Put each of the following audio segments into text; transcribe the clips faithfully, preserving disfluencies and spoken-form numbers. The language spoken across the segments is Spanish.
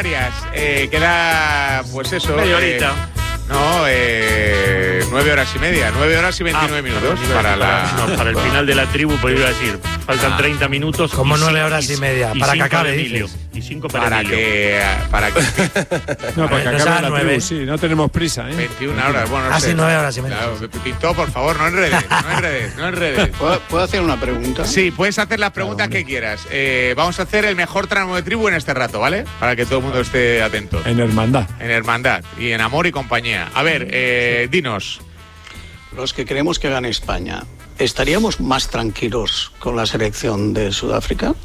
Canarias. Eh, queda, pues eso. Media horita. Eh, no, eh, nueve horas y media, nueve horas y veintinueve ah, minutos para, para la. No, para el final de la tribu, pues iba a decir, faltan ah. treinta minutos. Como nueve horas y media, y para que acabe, Emilio. Y cinco para, para Emilio. que para que no, para que no acabe la nueve. tribu, sí, no tenemos prisa, ¿eh? veintiuna horas, bueno, no Así sé. nueve horas y media. Claro, Pintó, por favor, no enredes, no enredes, no enredes. ¿Puedo, ¿Puedo hacer una pregunta? Sí, puedes hacer las preguntas Claro, que quieras. Eh, vamos a hacer el mejor tramo de tribu en este rato, ¿vale? Para que todo el mundo esté atento. En hermandad. En hermandad y en amor y compañía. A ver, eh, dinos. Los que queremos que gane España, ¿estaríamos más tranquilos con la selección de Sudáfrica?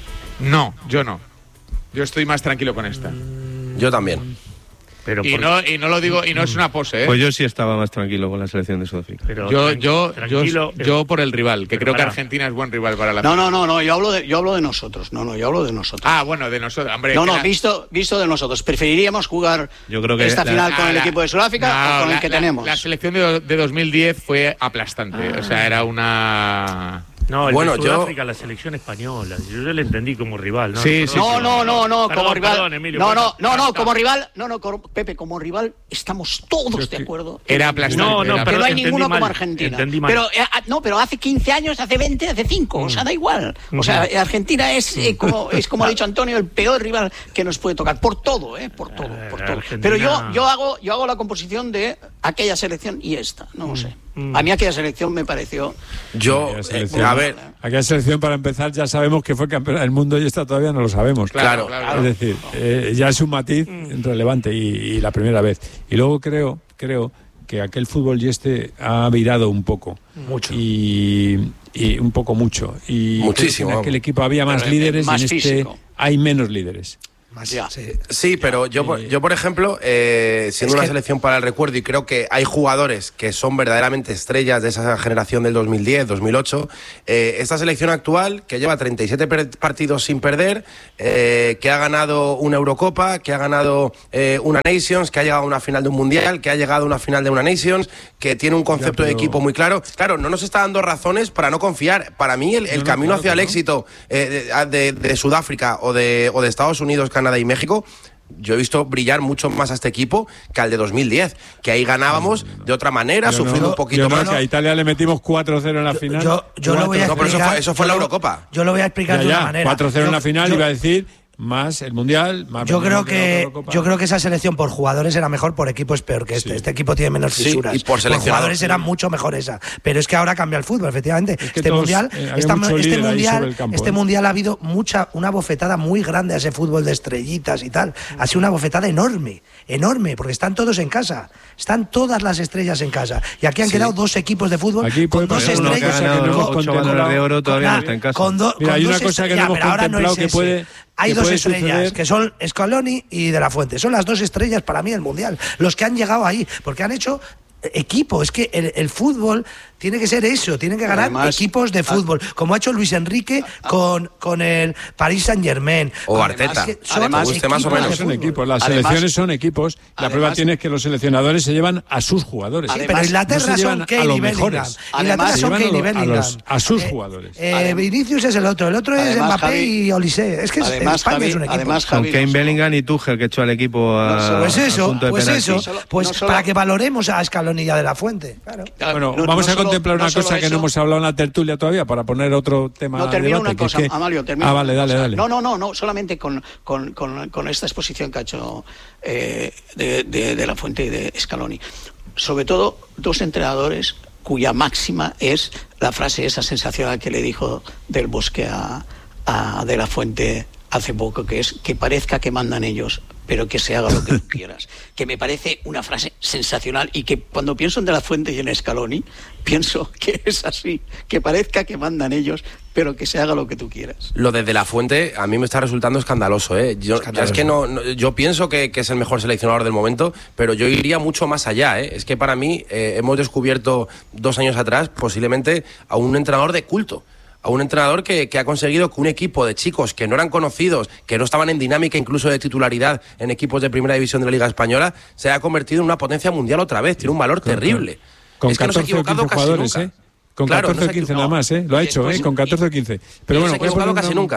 No, yo no. Yo estoy más tranquilo con esta. Yo también. Pero Y por- no, y no lo digo, y no es una pose, ¿eh? Pues yo sí estaba más tranquilo con la selección de Sudáfrica. pero yo, tran- yo, tranquilo, yo, pero- yo por el rival, que pero creo que para. Argentina es buen rival para la. No, no, no, no, yo hablo de, yo hablo de nosotros. No, no, yo hablo de nosotros. Ah, bueno, de nosotros, hombre. no, que no, la- visto, visto de nosotros. ¿Preferiríamos jugar Yo creo que esta la- final con Ah, el la- equipo de Sudáfrica no, o con la- el que la- tenemos? La selección de, de dos mil diez fue aplastante. O sea, era una. No, el Bueno, de yo- Sudáfrica, la selección española. Yo, yo le entendí como rival, ¿no? Sí, sí, No, no, no, no, Perdón, como rival. perdón, Emilio, no, perdón. no, no, no, Basta. como rival. No, no, como- Pepe, como rival estamos todos de acuerdo. Era aplastante. No, no, era- Que pero no hay entendí ninguno mal, como Argentina. entendí mal. Pero, eh, no, pero hace quince años, hace veinte, hace cinco, o sea, da igual. O sea, eh, Argentina es, eh, como, es como ha dicho Antonio, el peor rival que nos puede tocar. Por todo, ¿eh? Por todo, por todo. Argentina- Pero yo, yo, hago, yo hago la composición de aquella selección y esta, no lo sé. A mí aquella selección me pareció... Yo, Aquella eh, selección- a ver, Aquella selección, para empezar, ya sabemos que fue campeona del mundo y esta todavía no lo sabemos. Claro, Claro. claro. Es decir, eh, ya es un matiz relevante y, y la primera vez. Y luego creo, creo que aquel fútbol y este ha virado un poco. Mucho. Y, y un poco mucho. Y Muchísimo, en aquel vamos. equipo había más Pero, eh, líderes más y en este físico. hay menos líderes. Más, Ya. sí. sí, pero yo, por- yo por ejemplo, eh, siendo Es una que- selección para el recuerdo, y creo que hay jugadores que son verdaderamente estrellas de esa generación del dos mil diez, dos mil ocho, eh, esta selección actual, que lleva treinta y siete per- partidos sin perder, eh, que ha ganado una Eurocopa, que ha ganado eh, una Nations, que ha llegado a una final de un Mundial, que ha llegado a una final de una Nations, que tiene un concepto Ya, de pero- equipo muy claro. Claro, no nos está dando razones para no confiar. Para mí, el, el no, camino claro hacia que el no. éxito eh, de, de- de Sudáfrica o de, o de Estados Unidos, Canadá y México, yo he visto brillar mucho más a este equipo que al de dos mil diez, que ahí ganábamos de otra manera, Yo sufriendo no- un poquito yo no, más. que a Italia le metimos cuatro cero en la final. Yo, yo lo voy a No, pero eso explicar. fue- eso fue yo la lo- Eurocopa. Yo lo voy a explicar Ya, de una ya, manera. cuatro cero en Yo- la final, yo- iba a decir, más el Mundial, más Yo creo menos de la que Eurocopa. yo creo que esa selección por jugadores era mejor, por equipo es peor que este. Sí. Este equipo tiene menos Sí, fisuras. y por seleccionador. jugadores era mucho mejor esa. Pero es que ahora cambia el fútbol, efectivamente. que este todos, mundial, eh, había esta- mucho este líder ahí mundial, sobre el campo, este ¿eh? mundial ha habido mucha una bofetada muy grande a ese fútbol de estrellitas y tal. Ha sido una bofetada enorme, enorme, porque están todos en casa. Están todas las estrellas en casa. Y aquí han quedado dos equipos de fútbol Aquí con puede dos pasar una Uno que ha estrellas. cosa que no ganado hemos ocho contemplado. balones de oro todavía no Con- está en casa. con do- Mira, con hay dos una cosa que no estrellas, hemos pero ahora no contemplado es que ese. puede- Hay que dos puede estrellas, suceder. que son Scaloni y De La Fuente. Son las dos estrellas para mí del Mundial. Los que han llegado ahí, porque han hecho equipo. Es que el, el fútbol tiene que ser eso, tiene que ganar Además, equipos de fútbol, como ha hecho Luis Enrique con, con el Paris Saint-Germain. O Además, Arteta, que son además, guste más o equipos de menos. Son fútbol. equipos, las Además- selecciones son equipos. La prueba además- tiene es que los seleccionadores se llevan a sus jugadores. Sí, Además, pero Inglaterra no se llevan son a Kane los y Bellingham. mejores. Inglaterra Además, son se llevan Kane y a los- a Bellingham. los- a sus Eh, jugadores. eh, Adem- Vinicius es el otro, el otro es Además, Mbappé Javi- y Olise. Es que es- Además, España Javi, es un equipo. además, Con Javi, Kane no Bellingham y Tuchel, que echó al equipo a, No solo- Pues a eso, punto de pues penalti. eso, Solo- pues no solo- para que valoremos a Scaloni y a De La Fuente. Claro. Bueno, No- vamos no a solo- contemplar una no solo cosa que eso. no hemos hablado en la tertulia todavía para poner otro tema No, de termino debate. una que es cosa, que- Amalio, termino Ah, una vale, dale, cosa. dale. No, no, no, no, solamente con, con, con, con esta exposición que ha hecho eh, de, de, de La Fuente y de Scaloni. Sobre todo, dos entrenadores cuya máxima es la frase esa sensacional que le dijo Del Bosque a, a De La Fuente hace poco, que es que parezca que mandan ellos, pero que se haga lo que tú quieras. Que me parece una frase sensacional y que cuando pienso en De La Fuente y en Scaloni, pienso que es así, que parezca que mandan ellos, pero que se haga lo que tú quieras. Lo de De La Fuente a mí me está resultando escandaloso, ¿eh? Yo, ya es que no, no- yo pienso que, que es el mejor seleccionador del momento, pero yo iría mucho más allá, ¿eh? Es que para mí eh, hemos descubierto dos años atrás posiblemente a un entrenador de culto. A un entrenador que, que ha conseguido que un equipo de chicos que no eran conocidos, que no estaban en dinámica incluso de titularidad en equipos de primera división de la Liga Española, se haya convertido en una potencia mundial otra vez. Tiene un valor Con- terrible. Con es que no se ha catorce o equivocado quince casi jugadores, nunca. ¿eh? Con Claro, catorce no o se ha quince equivocado. nada más, ¿eh? Lo ha Y hecho, después- ¿eh? Con catorce o quince. Pero y bueno, no se ha voy a equivocado poner casi una- nunca.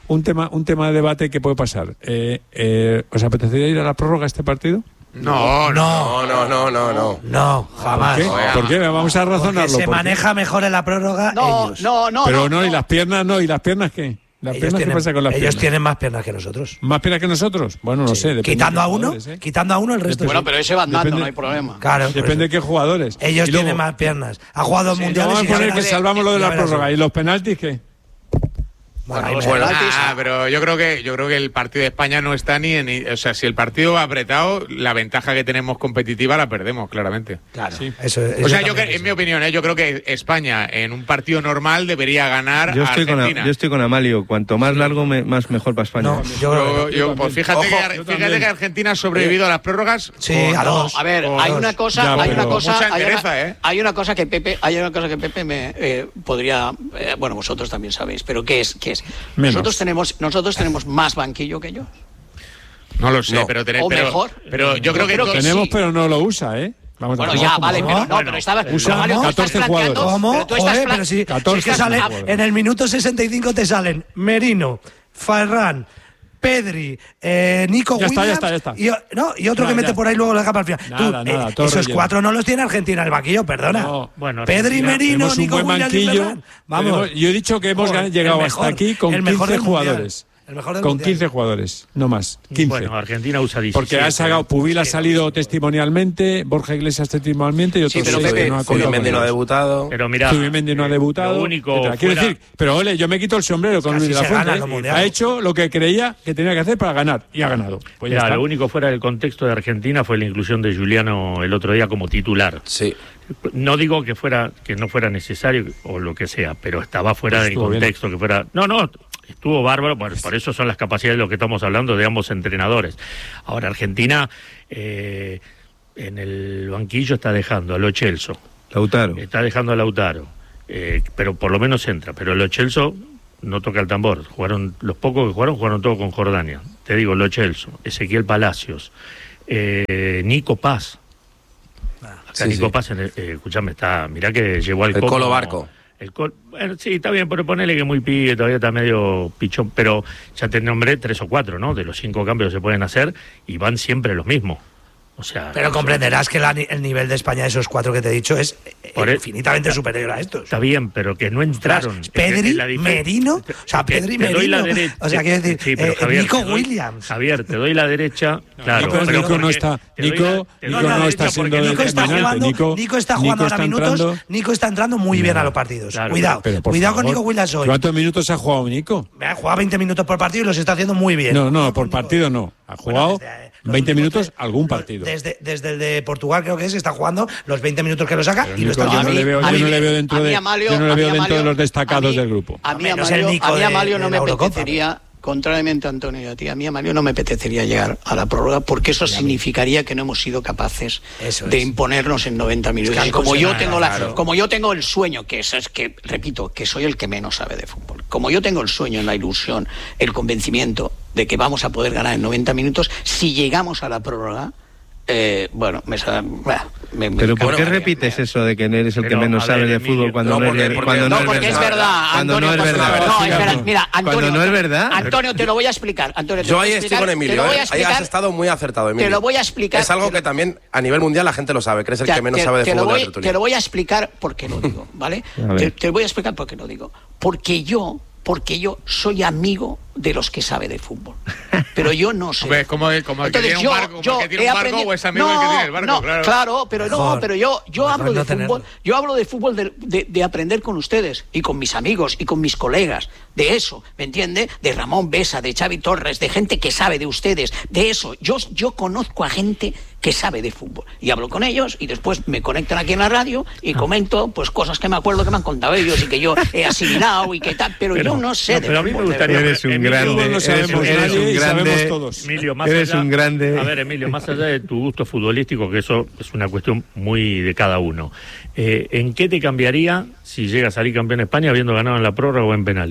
un tema, un tema de debate que puede pasar. Eh, eh, ¿Os apetecería ir a la prórroga a este partido? No, no, No, no, no, no, no. No, jamás. ¿Por qué? ¿Por qué? Vamos a Porque razonarlo. se ¿por qué? maneja mejor en la prórroga No, ellos. no, no. Pero no, y las piernas no, ¿y las piernas qué? ¿Las Ellos piernas tienen, qué pasa con las ellos piernas? tienen más piernas que nosotros. ¿Más piernas que nosotros? Bueno, no sé. depende Quitando de a qué uno, jugadores, ¿eh? quitando a uno, el resto Bueno, sí. pero ese va andando, Depende- no hay problema. Claro, por Depende de eso. qué jugadores. Ellos Y luego, tienen más piernas. Ha jugado Sí, mundiales vamos y a poner ya que verás. salvamos lo de Ya la verás. prórroga. ¿Y los penaltis qué? Bueno, Bueno, ahí los me- Bueno, penaltis- Ah, pero yo creo que yo creo que el partido de España no está ni en, o sea, si el partido va apretado, la ventaja que tenemos competitiva la perdemos claramente. Claro, Sí. eso, O eso sea, yo también que- es. en mi opinión, ¿eh? yo creo que España en un partido normal debería ganar Yo a estoy, con, Argentina. yo estoy con Amalio. Cuanto más largo, me- más mejor para España. No, yo creo que Yo- no. yo- pues fíjate, Ojo, que, yo fíjate también. que Argentina ha sobrevivido a las prórrogas. Sí, con- a dos. A ver, o hay dos. una cosa, Ya, hay pero- una cosa, Mucha hay una, entereza, ¿eh? hay una cosa que Pepe, hay una cosa que Pepe me eh, podría, eh, bueno, vosotros también sabéis, pero qué es, qué es. Menos. Nosotros tenemos, nosotros tenemos más banquillo que ellos. No lo sé, No. pero, tener- O pero, mejor. pero yo creo que, creo que todos- Tenemos, sí. pero no lo usa, ¿eh? Vamos Bueno, a ya, como vale, son. pero no, Bueno, pero estaba. usa Mario, tú estás catorce planteando- jugadores. ¿Cómo? pero tú estás Joder, plan- pero si, catorce si es que sale, jugadores. en el minuto sesenta y cinco te salen Merino, Ferran, Pedri, eh, Nico Ya está, Williams ya está, ya está. Y, o- no, y otro Ya, que mete ya. por ahí luego la capa al final. Nada, Tú, nada, eh, todo esos relleno. cuatro no los tiene Argentina el banquillo, perdona. No. Bueno, Pedri, Argentina- Merino, Tenemos un Nico buen Williams y banquillo. Ferran. Vamos. Tenemos- yo he dicho que hemos Joder, gan- llegado el hasta mejor, aquí con el mejor quince del mundial. jugadores. El mejor del Con mundial. quince jugadores, no más. quince. Bueno, Argentina usa diecisiete. Porque ha sacado, Pubil ha salido testimonialmente, Borja Iglesias testimonialmente y otros Sí, pero seis Pepe, que no ha contado Zubimendi con no ha ellos. debutado. Pero mira, Zubimendi no ha eh, debutado. Lo único etcétera. Quiero fuera- decir, pero ole, yo me quito el sombrero con Es que Luis de así la se Fuente. gana los mundiales. Ha hecho lo que creía que tenía que hacer para ganar y ha ganado. Pues ya mira, está. lo único fuera del contexto de Argentina fue la inclusión de Juliano el otro día como titular. Sí. No digo que fuera que no fuera necesario o lo que sea, pero estaba fuera del Estuvo bien. contexto, que fuera. No, no, estuvo bárbaro. Bueno, por eso son las capacidades de lo que estamos hablando de ambos entrenadores. Ahora Argentina eh, en el banquillo está dejando a Lo Celso, Lautaro. está dejando a Lautaro, eh, pero por lo menos entra. Pero Lo Celso no toca el tambor. Jugaron los pocos que jugaron jugaron todo con Jordania. Te digo, Lo Celso, Ezequiel Palacios, eh, Nico Paz. Acá Sí, Nico sí. Paz, en el- eh, escuchame, está, mirá que llegó al El Coco- Colo Barco. El Col- bueno, sí, está bien, pero ponele que muy pibe, todavía está medio pichón, pero ya te nombré tres o cuatro, ¿no? De los cinco cambios que se pueden hacer y van siempre los mismos. O sea, Pero eso- comprenderás que la ni- el nivel de España de esos cuatro que te he dicho es eh, Por e- infinitamente superior a estos. Está bien, pero que no entraron. Ostras, Pedri, Es que la difer- Merino, o sea, te- Pedri, te doy la Merino, derecha. o sea, quiero decir, Sí, pero eh, Javier, Nico te doy- Williams. Javier, te doy la derecha, claro. Nico, pero Nico no porque está, te doy Nico, la- te doy Nico la no derecha está porque siendo Nico está determinante. jugando, Nico, Nico está Nico jugando ahora está minutos, entrando- Nico está entrando muy bien a los partidos. Claro, cuidado, Pero, por cuidado con favor, Nico Williams hoy. ¿Cuántos minutos ha jugado Nico? Me ha jugado veinte minutos por partido y los está haciendo muy bien. No, no, Cuidado por con Nico. partido no. Ha jugado Bueno, desde, eh, los veinte últimos minutos tres- algún los- partido. Desde, desde el de Portugal creo que es, está jugando los veinte minutos que lo saca Pero y lo Nico, está yo haciendo no le veo, a yo mí- no le veo dentro a mí de, Amalio- yo no le a mí veo dentro Amalio- de los destacados a mí- del grupo. A mí menos el Amalio, Nico a mí de- Amalio de no la me Eurocopa. apetecería, contrariamente a Antonio y a ti, a mí Amalio no me apetecería llegar a la prórroga porque eso significaría que no hemos sido capaces Eso de es. imponernos en noventa minutos. Es que Y como han yo conseguido, tengo la, claro. como yo tengo el sueño, que eso es que, repito, que soy el que menos sabe de fútbol. Como yo tengo el sueño, la ilusión, el convencimiento de que vamos a poder ganar en noventa minutos, si llegamos a la prórroga, eh, bueno, me, sa- bah, me- me- Pero ¿por bueno, qué me- repites eso de que eres el que Pero, menos a sabe ver, de Emilio, fútbol cuando no, no, porque- es, ver- porque- cuando No, no, porque es es verdad? verdad, Cuando Antonio. no es pasa- verdad. No, espera, mira, Antonio. Cuando no es verdad. Antonio, te lo voy a explicar. Antonio, te Yo lo voy ahí a estoy explicar, con Emilio. Te lo voy a ¿eh? Ahí explicar. has estado muy acertado, Emilio. Te lo voy a explicar. Es algo te lo- que también a nivel mundial la gente lo sabe, que eres el te- que menos te- sabe de te lo fútbol de voy, la tertulia. te lo voy a explicar por qué lo digo, ¿vale? A ver. Te, te voy a explicar por qué lo digo. Porque yo, porque yo soy amigo de los que sabe de fútbol. Pero yo no sé. Hombre, es como el, como el que Entonces, tiene yo, un barco, como yo el que tiene he un barco aprendido- o es amigo del que tiene el barco, no, claro. pero no, Mejor. pero yo, yo Mejor hablo de no fútbol, tenerlo. yo hablo de fútbol de, de- de aprender con ustedes y con mis amigos y con mis colegas, de eso, ¿me entiende? De Ramón Besa, de Xavi Torres, de gente que sabe de ustedes, de eso. Yo, yo conozco a gente que sabe de fútbol y hablo con ellos y después me conectan aquí en la radio y comento pues cosas que me acuerdo que me han contado ellos y que yo he asimilado y que tal, pero, yo no sé no, de pero a mí me fútbol. de gustaría- verdad. Eres un Emilio, grande. no Eres, sabemos eres nadie un y sabemos grande. todos. Emilio, más Eres allá, un grande. A ver, Emilio, más allá de tu gusto futbolístico, que eso es una cuestión muy de cada uno, eh, ¿en qué te cambiaría si llega a salir campeón España habiendo ganado en la prórroga o en penales?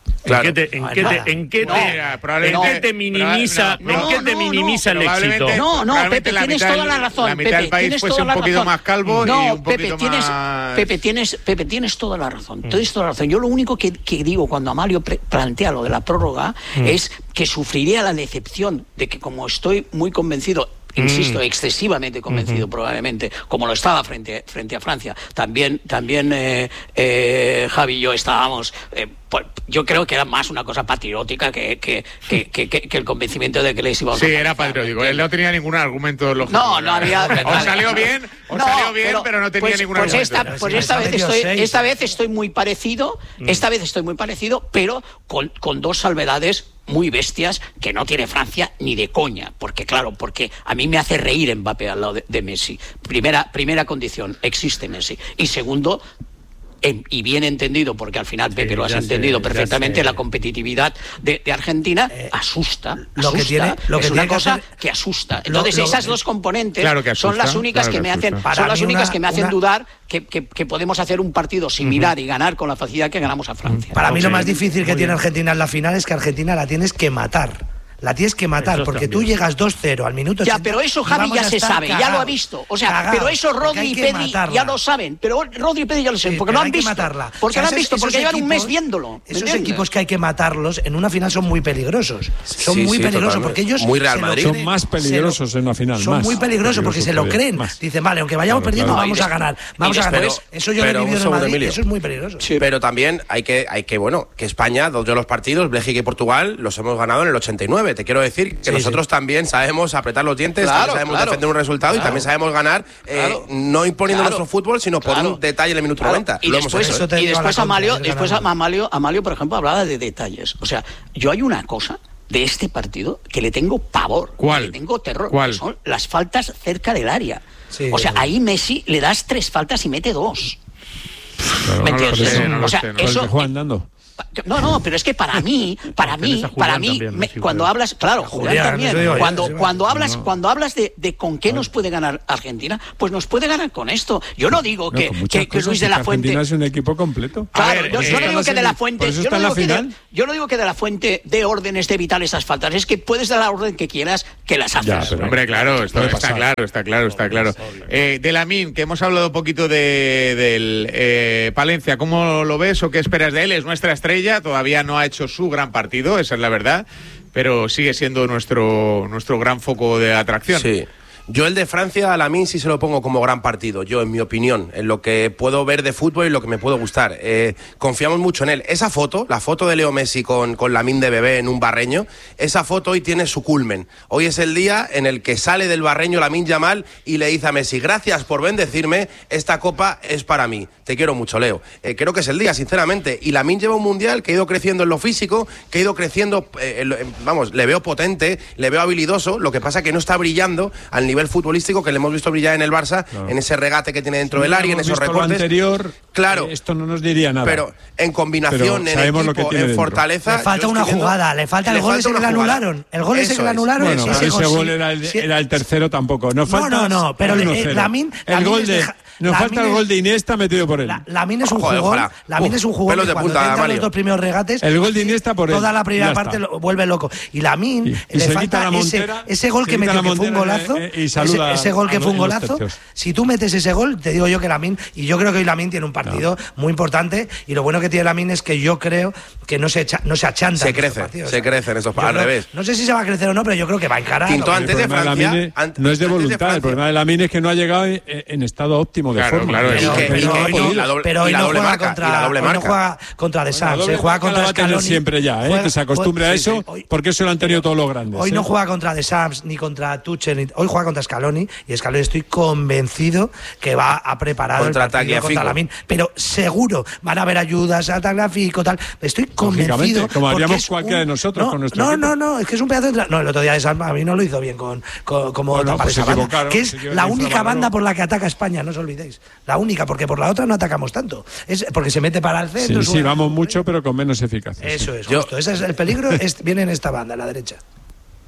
Claro. ¿En qué te, en qué te, en qué No, te, mira, probablemente- en qué te minimiza, no, en no, qué te no, minimiza no, el probablemente- éxito? No, no, probablemente Pepe, la tienes mitad toda la del- razón. la mitad Pepe, del país tienes fuese toda un la poquito razón. más calvo no, y un Pepe, poquito tienes, más- Pepe, tienes, Pepe, tienes toda la razón. Tienes toda la razón. Yo lo único que, que digo cuando Amalio pre- plantea lo de la prórroga Mm. es que sufriría la decepción de que, como estoy muy convencido, insisto, Mm. excesivamente convencido probablemente, como lo estaba frente, frente a Francia. También, también eh, eh, Javi y yo estábamos, eh, pues, yo creo que era más una cosa patriótica que, que, que, que, que- que el convencimiento de que les íbamos a Sí, era organizar, patriótico. ¿me Él no entiendes? tenía ningún argumento lógico. No, no había. O salió bien, o No, salió bien, pero, no tenía pues, ningún pues argumento. esta, pues Sí, esta se ha vez metido estoy, seis. esta vez estoy muy parecido, esta vez estoy muy parecido, pero con, con dos salvedades muy bestias que no tiene Francia ni de coña, porque claro, porque a mí me hace reír Mbappé al lado de, de Messi. Primera, primera condición, existe Messi. Y segundo, en- y bien entendido, porque al final, Pepe, lo has ya entendido sé, ya perfectamente, sé. la competitividad de, de Argentina Eh, asusta, lo que asusta, tiene- lo que es una tiene que cosa hacer- que asusta. Lo- Entonces, lo- esas dos componentes Claro que son asusta, las únicas claro que que me hacen, asusta. son Para las mí únicas una- que me hacen una- dudar que, que- que podemos hacer un partido similar y ganar con la facilidad que ganamos a Francia. Para mí lo Ok, más difícil que muy tiene bien. Argentina en la final es que Argentina la tienes que matar. La tienes que matar, Eso porque tú también. llegas dos cero al minuto Ya, ochenta pero eso y Javi vamos ya a se estar sabe, ya lo cagados, ha visto. O sea, cagados, pero eso porque Rodri hay y que Pedri matarla. ya lo saben. Pero Rodri y Pedri ya lo saben, Sí, porque pero lo han hay que visto. matarla. Porque O sea, lo han esos- visto, porque esos llevan un mes equipos- viéndolo. ¿me Esos entiendes? equipos que hay que matarlos en una final son muy peligrosos. Son Sí, muy sí, peligrosos totalmente. porque ellos Muy Real se lo Madrid. Son creen, más se lo- peligrosos en una final, Son más muy peligrosos porque se lo peligrosos creen. todavía, más. Dicen, vale, aunque vayamos Claro, perdiendo, claro. vamos Y a ganar. Vamos y a ganar. después- Eso yo lo he pero un vivido en el segundo, Madrid. Emilio. Eso es muy peligroso. Pero también hay que, hay que, bueno, que España, dos de los partidos, Bélgica y Portugal, los hemos ganado en el ochenta y nueve. Te quiero decir que Sí, nosotros sí. también sabemos apretar los dientes, Claro, también sabemos claro. defender un resultado y Claro. también sabemos ganar, eh, Claro. no imponiendo Claro. nuestro fútbol, sino por Claro. un detalle en el minuto Claro. noventa. Y Lo hemos después, hecho, Eso ¿eh? te y digo a la después contra, Amalio, ir después ganando. Amalio, Amalio, por ejemplo, hablaba de detalles. O sea, yo hay una cosa de este partido que le tengo pavor, ¿Cuál? que le tengo terror, ¿Cuál? que son las faltas cerca del área. Sí, o sea, sí. ahí Messi le das tres faltas y mete dos. Claro, ¿Me no lo entiendes? sé, no lo o sea, sé, no lo Con el eso, que juegan dando. no, no, pero es que para mí, para Tenés mí, a Julián para mí, también, me- Messi, cuando creo. hablas, claro, Julián, Julián también, eso digo yo, cuando, eso digo yo. cuando hablas, No. cuando hablas de, de con qué nos puede ganar Argentina, pues nos puede ganar con esto. Yo no digo No, que, con muchas que, que cosas, Luis de que la Fuente. Argentina es un equipo completo. A Claro, ver, yo, eh, yo no está digo en que la de la semi- Fuente, por eso yo está no en la digo que de, final. yo no digo que de la Fuente dé órdenes de evitar esas faltas, es que puedes dar la orden que quieras que las haces. Ya, pero- Hombre, claro, esto Puede está pasar. claro, está claro, está claro. Eh, de Lamine, que hemos hablado un poquito de, del eh, Palencia, ¿cómo lo ves o qué esperas de él? Es nuestra estrella, todavía no ha hecho su gran partido, esa es la verdad, pero sigue siendo nuestro, nuestro gran foco de atracción. Sí. Yo el de Francia a Lamine sí se lo pongo como gran partido, yo en mi opinión, en lo que puedo ver de fútbol y lo que me puede gustar. Eh, confiamos mucho en él. Esa foto, la foto de Leo Messi con, con Lamine de bebé en un barreño, esa foto hoy tiene su culmen. Hoy es el día en el que sale del barreño Lamine Yamal y le dice a Messi, gracias por bendecirme, esta copa es para mí. Te quiero mucho, Leo. Eh, creo que es el día, sinceramente. Y Lamine lleva un mundial que ha ido creciendo en lo físico, que ha ido creciendo, eh, en lo- en- vamos, le veo potente, le veo habilidoso, lo que pasa que no está brillando al nivel futbolístico que le hemos visto brillar en el Barça, Claro. en ese regate que tiene dentro Si del área, en hubiéramos esos visto recortes. Lo anterior, Claro. eh, esto no nos diría nada. Pero en combinación, Pero en sabemos lo que equipo, tiene en dentro. fortaleza. Le falta yo una estoy viendo- jugada, le falta el le gol ese que le una jugada. anularon. El gol ese Eso que le es. anularon. Bueno, sí, pero ese ese gol gol sí. era el, Sí. era el tercero tampoco. Nos No, falta no, no, pero el eh, uno cero. Lamine- el Lamine gol es de, de- nos Lamine falta el es- gol de Iniesta metido por él. La, Lamine es un Joder, jugón, ojalá. Lamine Uf, es un jugón pelos que de cuando punta, te entran Mario. los dos primeros regates, El gol de Iniesta por él. toda la primera Ya parte está. lo vuelve loco. Y Lamine Y- y le se quita falta la ese, montera, ese gol se que quita metió la que fue un montera, golazo, eh, y saluda ese, ese gol que a- fue un en los golazo. tercios. Si tú metes ese gol, te digo yo que Lamine, y yo creo que hoy Lamine tiene un partido muy importante, y lo bueno que tiene Lamine es que yo creo que no se echa- no se achanta. Se en estos crece, partidos, se ¿sabes? crece en estos Yo al creo- revés. No sé si se va a crecer o no, pero yo creo que va a encarar. Tinto ¿no? antes de El problema Francia, Lamine ant- no es de antes de voluntad, el Francia. problema de Lamine es que no ha llegado en, en estado óptimo de Claro, forma. claro, Pero, Y que- pero y que- hoy y no, la doble- pero hoy y la no doble juega marca, contra, y la doble hoy no marca. juega contra De La Sam, doble se juega marca contra la va a tener Scaloni. siempre ya, ¿eh? Juega- que se acostumbre a sí, eso, sí. Hoy- porque eso lo han tenido todos los grandes. Hoy ¿eh? no juega contra De Sams ni contra Tuchel, ni- hoy juega contra Scaloni y Scaloni estoy convencido que va a preparar el Contraataque partido a contra Fico. Lamine, pero seguro van a haber ayudas, ataque a Fico, tal. Estoy convencido. Lógicamente, como porque haríamos es cualquiera de nosotros no, con nuestro No, equipo. no, no, es que es un pedazo de tra- no, el otro día De Sams a mí no lo hizo bien con, con como Bueno, tapar pues se esa banda, equivocaron, que es se la equivocaron, única infravaloraron. banda por la que ataca España, no os olvidéis. La única, porque por la otra no atacamos tanto. Es porque se mete para el centro. Sí, sí, sube- vamos mucho, pero con menos eficacia. sí. Eso es, Yo- justo. Ese es el peligro, es, viene en esta banda, a la derecha.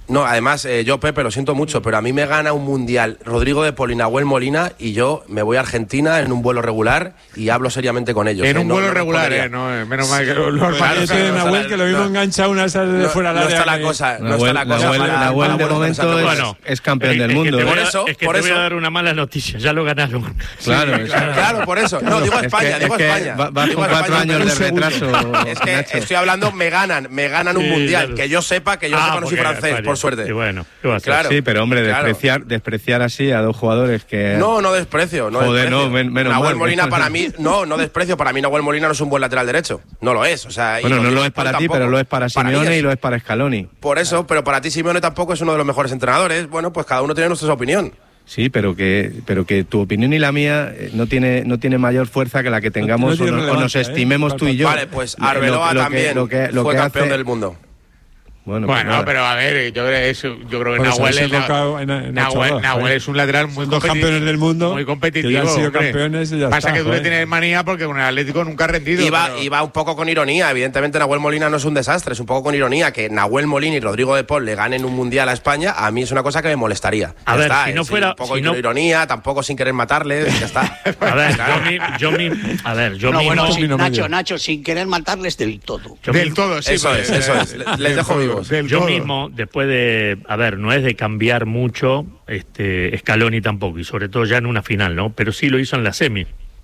No, además, eh, yo, Pepe, lo siento mucho, pero a mí me gana un mundial Rodrigo de Paul y Nahuel Molina y yo me voy a Argentina en un vuelo regular y hablo seriamente con ellos. En eh, un no, vuelo no regular, podría. eh, no, eh, menos mal que los Claro, partidos- ese de Nahuel, que lo mismo no, engancha una sal de No, fuera no al área. está la que- cosa, no Nahuel- está la cosa. Nahuel- para- Nahuel para de buenos momento nosotros. es- Bueno, es campeón es- del es que mundo, te voy Por a- eso, es que por te voy a eso. dar una mala noticia, ya lo ganaron. Claro, es que- Claro, por eso. No, digo Es que- España, digo es que España. va- va Digo con cuatro España, años de un segundo. retraso, Es que Nacho. estoy hablando, me ganan, me ganan un Sí, mundial. claro. Que yo sepa, que yo Ah, sepa no soy porque, francés, vale, por suerte. y bueno, ¿qué va a hacer? Claro. Sí, pero hombre, Claro. despreciar, despreciar así a dos jugadores que... No, no desprecio. No Joder, desprecio. no, men- menos Nahuel mal. Molina para mí, no, no desprecio. Para mí Nahuel Molina no es un buen lateral derecho. No lo es. O sea, y Bueno, no Rodrigo lo es para Paul ti, tampoco. pero lo es para Simeone mí es- y lo es para Scaloni. Por eso, pero para ti Simeone tampoco es uno de los mejores entrenadores. Bueno, pues cada uno tiene nuestra opinión. Sí, pero que, pero que tu opinión y la mía eh, no tiene, no tiene mayor fuerza que la que tengamos no tiene o, no- o nos relevancia, ¿eh? estimemos tú y yo. Vale, pues Lo- Arbeloa lo que- también lo que- lo fue que campeón hace- del mundo. Bueno, pues Bueno, nada. pero a ver, yo creo, es- yo creo que Bueno, Nahuel, se es, ha tocado en- en Nahuel, ocho dos, Nahuel ¿eh? es un lateral muy Son dos competi- campeones del mundo, muy competitivo. que ya han sido hombre. campeones y ya Pasa está, que tú le joder. tienes manía porque con el Atlético nunca ha rendido. Iba, pero- iba un poco con ironía. Evidentemente, Nahuel Molina no es un desastre, es un poco con ironía. Que Nahuel Molina y Rodrigo de Paul le ganen un mundial a España, a mí es una cosa que me molestaría. A Ya ver, está, si no es fuera- Un poco si de no- ironía, tampoco sin querer matarles, ya está. A ver, Claro. yo, mi- yo mi- a ver, yo No, mismo, bueno, Término sí, medio. Nacho, Nacho, sin querer matarles del todo. yo del mismo- todo, sí. Eso pues, es, eso eh, es. Les- les dejo vivos. del Yo todo. mismo, después de, a ver, no es de cambiar mucho, este, Scaloni tampoco, y sobre todo ya en una final, ¿no? Pero sí lo hizo en la semi.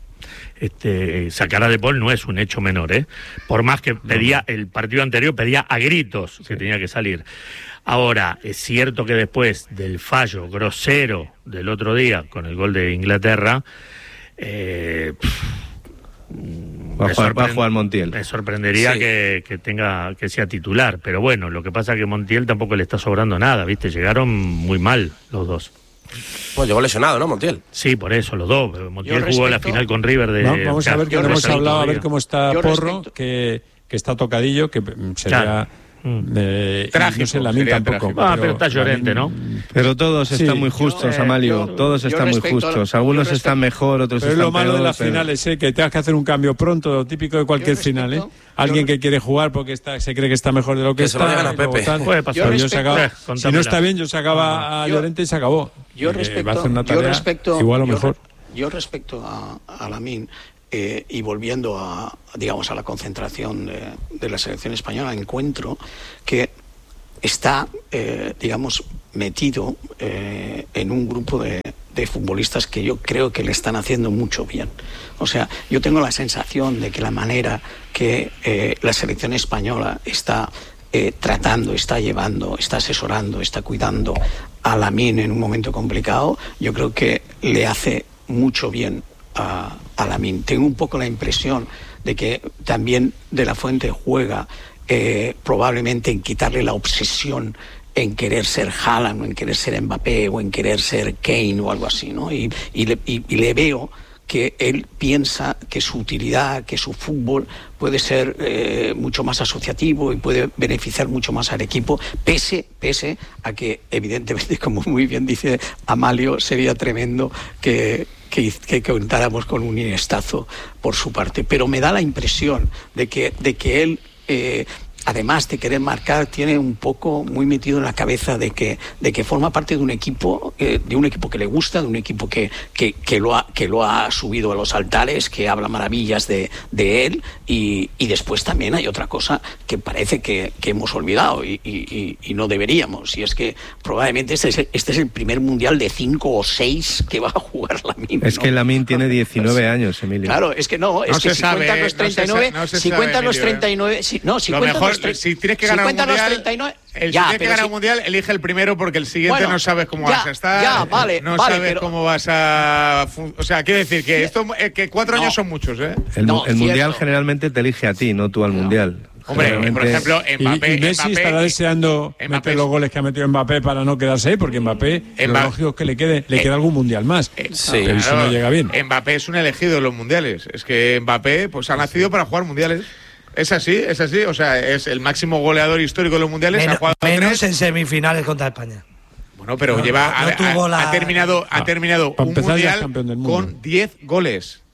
Este, sacar a De Paul no es un hecho menor, ¿eh? Por más que pedía, el partido anterior pedía a gritos que tenía que salir. Ahora, es cierto que después del fallo grosero del otro día con el gol de Inglaterra, eh, Va a me jugar- va a sorprend- jugar Montiel. Me sorprendería Sí. que, que tenga que sea titular, pero bueno, lo que pasa es que Montiel tampoco le está sobrando nada, ¿viste? Llegaron muy mal los dos. Pues llegó lesionado, ¿no, Montiel? Sí, por eso, los dos. Montiel Yo jugó la respeto- final con River de... Va- Vamos a ver, que yo no hemos respeto hablado, a ver todavía. cómo está Yo Porro, respeto- que, que está tocadillo, que mm, sería... Claro. Mm. eh, Trágico, no sé, la mí sería tampoco. trágico. Ah, pero está Llorente, ¿no? Pero todos Sí. están muy justos, Yo, eh, Amalio. yo- todos yo están muy respeto a- justos. yo Algunos respeto- están mejor, otros Pero es están lo malo peor, de las pero- finales, ¿eh? Que tengas que hacer un cambio pronto, típico de cualquier Yo final. ¿eh? respeto- Alguien yo- que quiere jugar porque está, se cree que está mejor de lo que, Que se está. lo digan a y luego Pepe. tal. Puede pasar. Pero Yo yo se respeto- acaba- Eh, si contámela. no está bien, yo sacaba a Yo- Llorente y se acabó. Yo Eh, respecto, va a hacer una yo tarea respecto, igual o yo mejor. re- Yo respecto a, a Lamine eh, y volviendo a, digamos, a la concentración de, de la selección española, encuentro que está, eh, digamos, metido eh, en un grupo de, de futbolistas que yo creo que le están haciendo mucho bien. O sea, yo tengo la sensación de que la manera que eh, la selección española está eh, tratando, está llevando, está asesorando, está cuidando a Lamine en un momento complicado, yo creo que le hace mucho bien a, a Lamine. Tengo un poco la impresión de que también De La Fuente juega eh, probablemente en quitarle la obsesión en querer ser Haaland o en querer ser Mbappé o en querer ser Kane o algo así, ¿no? Y, y, le, y, y le veo que él piensa que su utilidad, que su fútbol puede ser eh, mucho más asociativo y puede beneficiar mucho más al equipo, pese, pese a que, evidentemente, como muy bien dice Amalio, sería tremendo que, que, que contáramos con un Iniestazo por su parte. Pero me da la impresión de que, de que él... Eh, además de querer marcar, tiene un poco muy metido en la cabeza de que, de que forma parte de un equipo, eh, de un equipo que le gusta, de un equipo que, que, que, lo, ha, que lo ha subido a los altares, que habla maravillas de, de él, y, y después también hay otra cosa que parece que, que hemos olvidado y, y, y no deberíamos, y es que probablemente este es, el, este es el primer mundial de cinco o seis que va a jugar Lamine. Es ¿no? que Lamine tiene diecinueve años, Emilio. Claro, es que no, es No que se si sabe, cuentas los no se treinta y nueve, sa- no se si sabe, cuentas los Emilio, treinta y nueve, si, no, si Lo cuentas mejor, los tre- si tienes que si ganar un cuentas los mundial, treinta y nueve, el ya, si tienes que pero ganar si- un mundial, elige el primero porque el siguiente Bueno, no sabes cómo ya, vas a estar. ya, vale, no vale, sabes pero- cómo vas a. fun- O sea, quiero decir que esto, eh, que cuatro No. años son muchos, ¿eh? El, No, el mundial cierto. generalmente te elige a ti, no tú al mundial. Hombre, por Generalmente- ejemplo, Y, Mbappé. y Messi Mbappé- estará deseando Mbappé- meter los goles que ha metido Mbappé para no quedarse ahí, porque Mbappé, lo Mbappé- lógico es que le quede, le Eh, queda algún mundial más. Sí. Pero si no llega bien. Mbappé es un elegido en los mundiales. Es que Mbappé pues ha nacido para jugar mundiales. Es así, es así. O sea, es el máximo goleador histórico de los mundiales. Menos, ha jugado menos tres. en semifinales contra España. Bueno, pero No, lleva no ha, tuvo ha- la- ha terminado, ha Ah, terminado para un empezar ya es mundial campeón del mundo. con diez goles.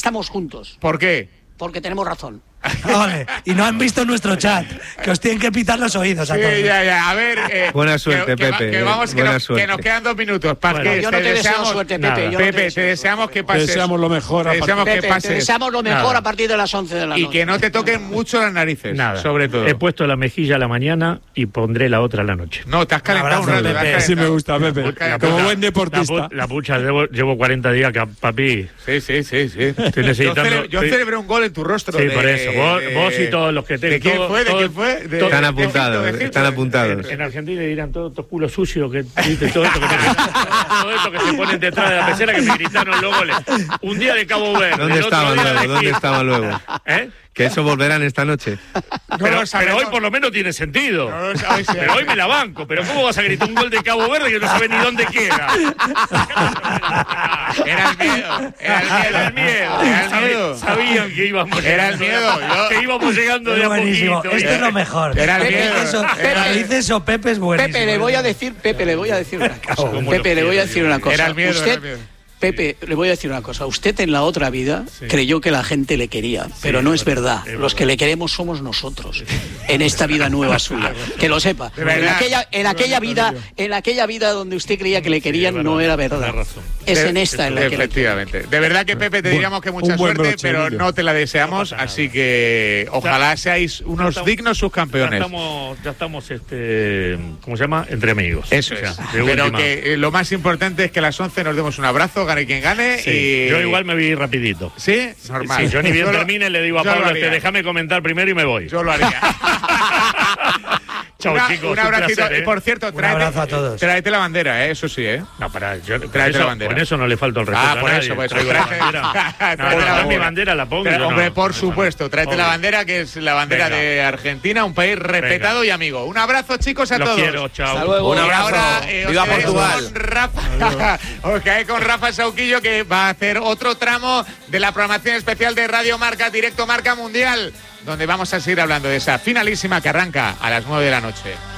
estamos juntos. ¿Por qué? Porque tenemos razón. Vale, y no han visto nuestro chat, que os tienen que pitar los oídos a Sí, todos. ya, ya. A ver. Eh, Buena suerte, que, que, Pepe. Que, vamos, que, Buena nos, suerte. que nos quedan dos minutos. Para Bueno, que yo no te deseo suerte, Pepe. Yo no Pepe, te, te, deseo deseamos suerte. que pases. Te deseamos lo mejor. Te deseamos que Pepe, pases. te deseamos lo mejor Nada. a partir de las once de la noche. Y que no te toquen mucho las narices. Nada. Sobre todo. He puesto la mejilla a la mañana y pondré la otra a la noche. No, te has calentado un abrazo, rato. te has Pepe. Así me calentado. gusta, Pepe. Muy calentado. Como buen La, deportista. pu- la pucha, llevo, llevo cuarenta días, que, papi. Sí, sí, sí, sí. Estoy necesitando- Yo, cele- yo estoy- celebré un gol en tu rostro. Sí, de- por eso. Vos, de- vos y todos los que te. ¿De quién todo- fue? ¿De todo- quién fue? De- todo- Están de apuntados, Egipto, de Egipto. están apuntados. En Argentina dirán todos estos culos sucios que viste, todo esto que, todo esto que se ponen detrás de la pecera que me gritaron los goles. Un día de Cabo Verde. ¿Dónde el otro estaban día de luego? ¿Dónde Egipto. estaban luego? ¿Eh? que eso volverán esta noche. No pero, lo sabemos. pero hoy por lo menos tiene sentido. No lo sabéis, sí. Pero hoy me la banco. Pero ¿cómo vas a gritar un gol de Cabo Verde que no sabe ni dónde queda? Era el miedo. Era el miedo. Era el miedo. Era el Sabi- miedo. Sabían que íbamos Era el llegando, miedo, yo- que íbamos llegando de Es a buenísimo. poquito. Esto es lo mejor. Era el Pepe, miedo. eso, Era- lo que dice eso, Pepe es buenísimo. Pepe, le voy a decir, Pepe, le voy a decir una cosa. Como Pepe, los le voy a quiero, decir yo. una cosa. Era el miedo, Usted, era el miedo. Pepe, le voy a decir una cosa. Usted en la otra vida creyó que la gente le quería, pero no es verdad. es Los verdad. que le queremos somos nosotros en esta vida nueva suya. Que lo sepa. De verdad. En aquella, en aquella Qué vida, bonito, en aquella vida donde usted creía que le querían, es no verdad. era verdad. Tienes razón. Es De- en esta en la que le Efectivamente. De verdad que, Pepe, te Buen- diríamos que un mucha buen suerte, broche, pero Emilio. no te la deseamos. No pasa Así que ojalá seáis unos estamos- dignos Ya subcampeones. estamos, ya estamos este, ¿cómo se llama? Entre amigos. Eso O sea, es. de Pero última. que eh, lo más importante es que a las once nos demos un abrazo, gane quien gane. Sí, y... yo igual me vi rapidito. ¿Sí? Normal. Sí, yo ni bien lo- termine le digo a yo lo Pablo, haría. este, déjame comentar primero y me voy. Yo lo haría. Chao, Una- chicos. Un un abracito. placer, ¿eh? Y por cierto, Un tráete, abrazo a todos. tráete la bandera, ¿eh? Eso sí, ¿eh? No, para, yo, con, Tráete la eso, bandera. con eso no le falta el respeto Ah, a por nadie. eso, por eso. Traigo la Traje- bandera. tráete No, la no, bandera. mi bandera la pongo. Tra- yo Hombre, no, por eso supuesto, no. tráete la Obvio. bandera, que es la bandera Venga. de Argentina, un país respetado Venga. y amigo. Un abrazo, chicos, a Los todos. quiero, chao. Hasta luego. Un Y abrazo. ahora eh, os Viva quedáis Portugal. con Rafa, os quedáis con Rafa Sauquillo, que va a hacer otro tramo de la programación especial de Radio Marca, Directo Marca Mundial, donde vamos a seguir hablando de esa finalísima que arranca a las nueve de la noche.